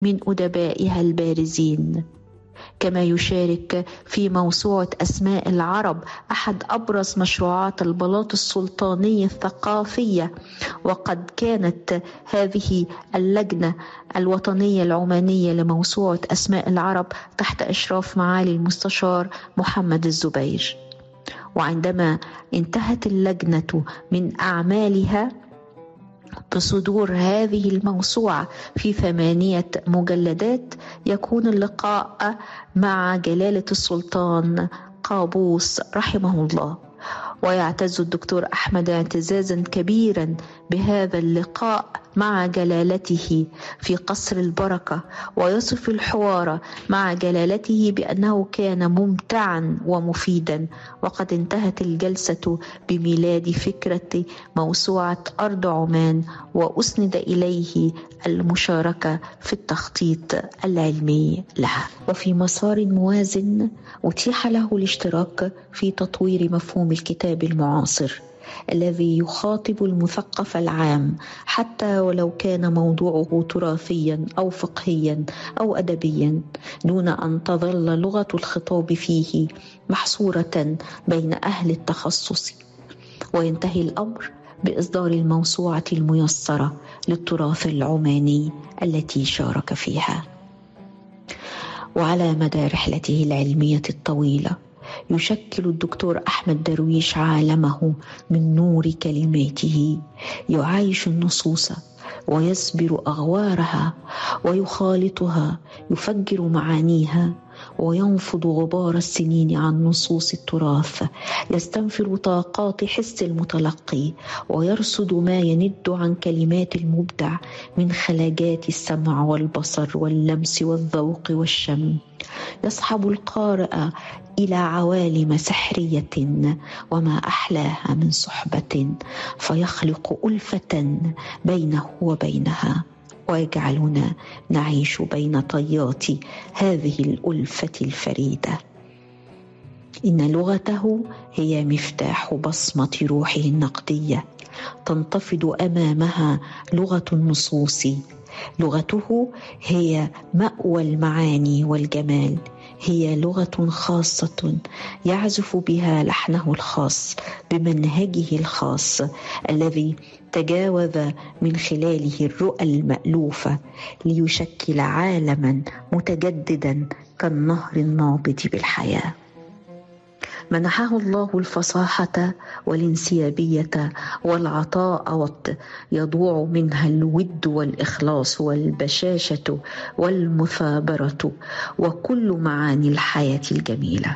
من أدبائها البارزين. كما يشارك في موسوعة أسماء العرب أحد أبرز مشروعات البلاط السلطاني الثقافية. وقد كانت هذه اللجنة الوطنية العمانية لموسوعة أسماء العرب تحت إشراف معالي المستشار محمد الزبير. وعندما انتهت اللجنة من أعمالها بصدور هذه الموسوعة في 8 مجلدات، يكون اللقاء مع جلالة السلطان قابوس رحمه الله. ويعتز الدكتور أحمد اعتزازا كبيرا بهذا اللقاء مع جلالته في قصر البركة، ويصف الحوار مع جلالته بأنه كان ممتعا ومفيدا. وقد انتهت الجلسة بميلاد فكرة موسوعة أرض عمان، وأسند إليه المشاركة في التخطيط العلمي لها. وفي مسار موازن أتيح له الاشتراك في تطوير مفهوم الكتاب المعاصر الذي يخاطب المثقف العام، حتى ولو كان موضوعه تراثيا أو فقهيا أو أدبيا، دون أن تظل لغة الخطاب فيه محصورة بين أهل التخصص. وينتهي الأمر بإصدار الموسوعة الميسرة للتراث العماني التي شارك فيها. وعلى مدى رحلته العلمية الطويلة يشكل الدكتور أحمد درويش عالمه من نور كلماته، يعايش النصوص ويصبر أغوارها ويخالطها، يفجر معانيها وينفض غبار السنين عن نصوص التراث، يستنفر طاقات حس المتلقي ويرصد ما يند عن كلمات المبدع من خلاجات السمع والبصر واللمس والذوق والشم. يصحب القارئ إلى عوالم سحرية وما أحلاها من صحبة، فيخلق ألفة بينه وبينها، ويجعلنا نعيش بين طيات هذه الألفة الفريدة. إن لغته هي مفتاح بصمة روحه النقدية، تنتفض أمامها لغة النصوص. لغته هي مأوى المعاني والجمال، هي لغة خاصة يعزف بها لحنه الخاص بمنهجه الخاص الذي تجاوز من خلاله الرؤى المألوفة ليشكل عالما متجددا كالنهر النابض بالحياة. منحه الله الفصاحة والانسيابية والعطاء، يضوع منها الود والإخلاص والبشاشة والمثابرة وكل معاني الحياة الجميلة.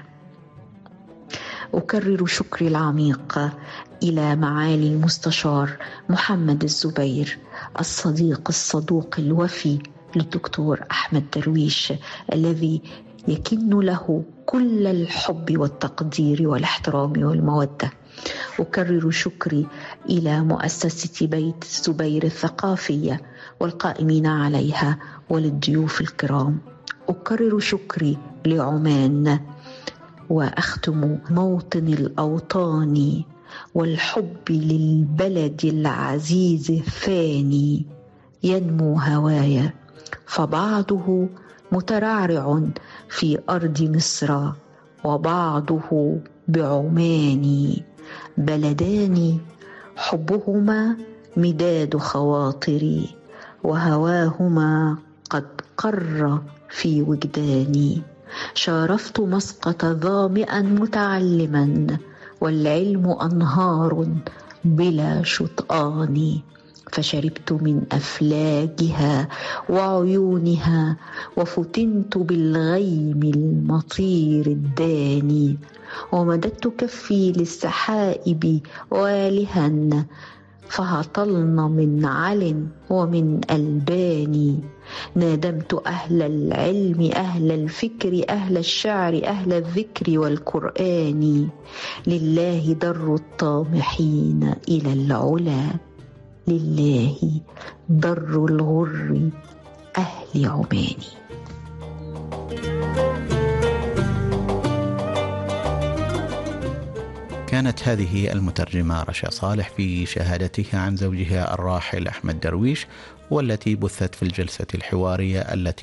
أكرر شكري العميق إلى معالي المستشار محمد الزبير، الصديق الصدوق الوفي للدكتور أحمد درويش، الذي يكن له كل الحب والتقدير والاحترام والمودة. أكرر شكري إلى مؤسسة بيت الزبير الثقافية والقائمين عليها وللضيوف الكرام. أكرر شكري لعمان، وأختم: موطن الأوطان والحب للبلد العزيز الثاني ينمو هوايا، فبعضه مترعرع في أرض مصر وبعضه بعمان، بلدان حبهما مداد خواطري وهواهما قد قر في وجداني. شارفت مسقط ظامئا متعلما والعلم أنهار بلا شطآن، فشربت من أفلاجها وعيونها وفتنت بالغيم المطير الداني، ومددت كفي للسحائب والها فهطلن من عل ومن ألبان. نادمت أهل العلم أهل الفكر أهل الشعر أهل الذكر والقرآن، لله در الطامحين إلى العلا، لله در الغر أهل عمان. كانت هذه المترجمة رشا صالح في شهادتها عن زوجها الراحل أحمد درويش، والتي بثت في الجلسة الحوارية التي